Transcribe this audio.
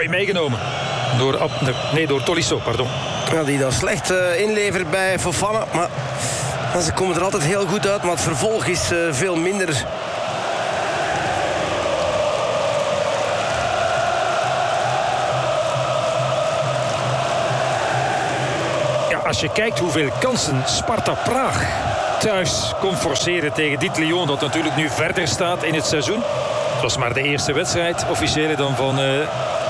Mooi meegenomen. Door Tolisso, pardon. Ja, die dan slecht inlevert bij Fofana. Maar ze komen er altijd heel goed uit. Maar het vervolg is veel minder. Ja, als je kijkt hoeveel kansen Sparta Praag thuis kon forceren tegen dit Lyon, dat natuurlijk nu verder staat in het seizoen. Het was maar de eerste wedstrijd, officiële dan van